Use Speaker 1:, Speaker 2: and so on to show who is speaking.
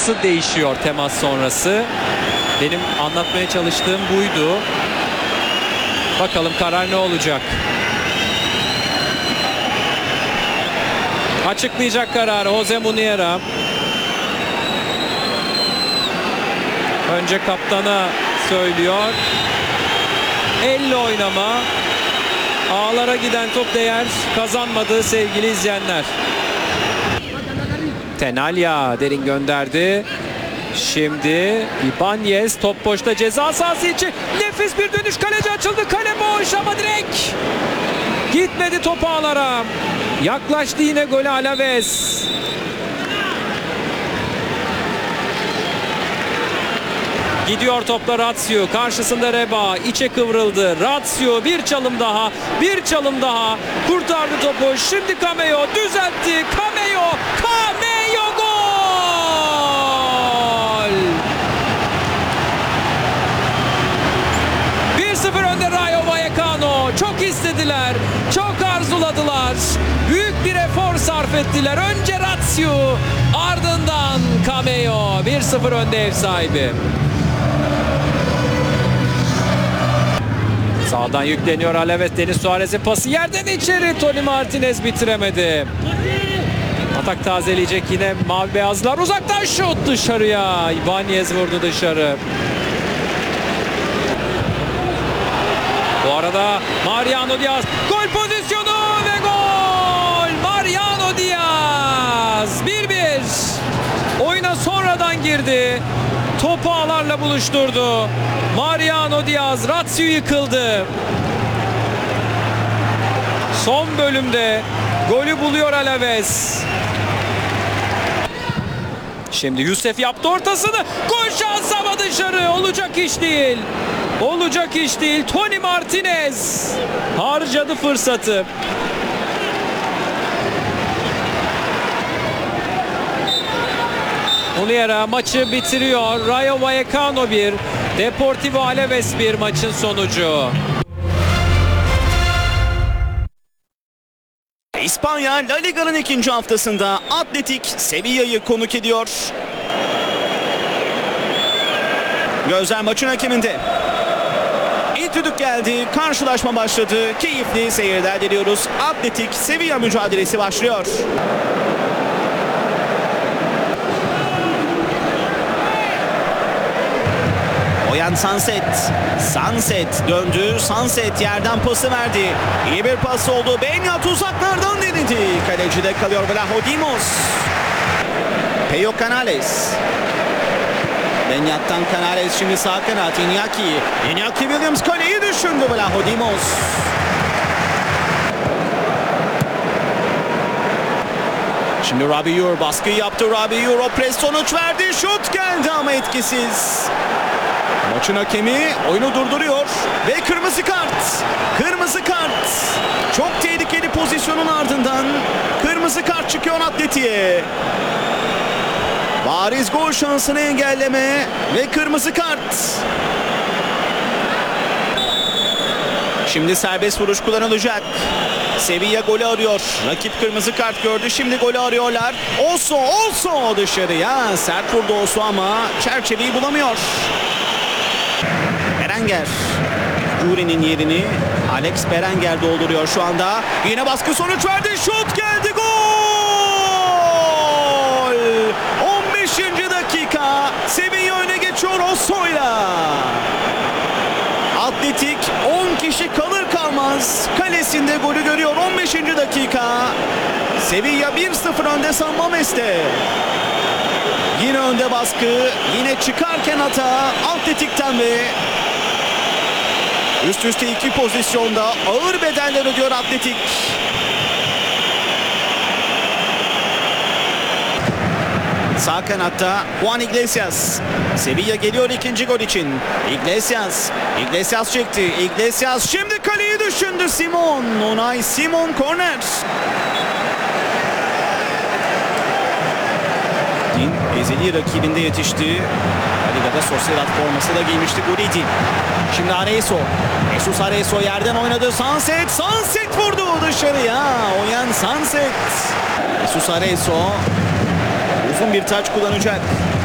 Speaker 1: yapısı değişiyor temas sonrası. Benim anlatmaya çalıştığım buydu. Bakalım karar ne olacak? Açıklayacak kararı Jose Muniera. Önce kaptana söylüyor. Elle oynama. Ağlara giden top değer kazanmadı sevgili izleyenler. Tenalya derin gönderdi. Şimdi Ibanez top boşta ceza sahası içi. Nefis bir dönüş, kaleci açıldı. Kale boş ama direkt gitmedi top ağlara. Yaklaştı yine gole Alaves. Gidiyor topla Ratio. Karşısında Reba. İçe kıvrıldı. Ratio bir çalım daha. Bir çalım daha. Kurtardı topu. Şimdi Cameo düzeltti. Cameo gol! 1-0 önde Rayo Vallecano. Çok istediler. Çok arzuladılar. Büyük bir efor sarf ettiler. Önce Ratio. Ardından Cameo. 1-0 önde ev sahibi. Sağdan yükleniyor Alaves. Denis Suarez'in pası yerden içeri. Tony Martinez bitiremedi. Atak tazeleyecek yine mavi beyazlar. Uzaktan şut dışarıya. Ibanez vurdu dışarı. Bu arada Mariano Diaz. Gol pozisyonu ve gol! Mariano Diaz. 1-1. Oyuna sonradan girdi. Topu ağlarla buluşturdu. Mariano Diaz. Ratio yıkıldı. Son bölümde golü buluyor Alaves. Şimdi Youssef yaptı ortasını. Gol şansı ama dışarı. Olacak iş değil. Olacak iş değil. Tony Martinez harcadı fırsatı. Muniera maçı bitiriyor. Rayo Vallecano 1, Deportivo Alaves 1 maçın sonucu.
Speaker 2: İspanya La Liga'nın ikinci haftasında Atletik Sevilla'yı konuk ediyor. Gözler maçın hakeminde. İlk düdük geldi, karşılaşma başladı. Keyifli seyirler diliyoruz. Atletik Sevilla mücadelesi başlıyor. Oyan Sanset döndü. Sanset yerden pası verdi. İyi bir pas oldu. Beñat uzaklardan denedi. Kalecide kalıyor Vlahodimos. Peyo Canales. Beñat'tan Canales şimdi sağ kanat. Iñaki Williams kaleyi düşündü Vlahodimos. Şimdi Rabiur baskı yaptı. Rabiur o pres sonuç verdi. Şut geldi ama etkisiz. Maçın hakemi oyunu durduruyor ve kırmızı kart. Kırmızı kart. Çok tehlikeli pozisyonun ardından kırmızı kart çıkıyor Atletik'e. Bariz gol şansını engelleme ve kırmızı kart. Şimdi serbest vuruş kullanılacak. Sevilla golü arıyor. Rakip kırmızı kart gördü. Şimdi golü arıyorlar. Oso dışarıya. Sert vurdu Oso ama çerçeveyi bulamıyor. Berenguer. Yuri'nin yerini Alex Berenguer dolduruyor şu anda. Yine baskı sonuç verdi. Şut geldi. Gol! 15. dakika. Sevilla öne geçiyor Oso'yla. Atletik 10 kişi kalır kalmaz kalesinde golü görüyor 15. dakika. Sevilla 1-0 önde San Mames'te. Yine önde baskı, yine çıkarken hata Atletik'ten ve üst üste iki pozisyonda ağır bedeller ödüyor Atletik. Sağ kanatta Juan Iglesias. Sevilla geliyor ikinci gol için. Iglesias çekti. Iglesias şimdi kaleyi düşündü Simon. Unai Simon korner. Ezeli rakibinde yetişti. Ligada Sociedad forması da giymişti Guridi. Şimdi Jesus Areso yerden oynadı. Sanset vurdu dışarıya. Oyan Sanset. Jesus Areso uzun bir taç kullanacak.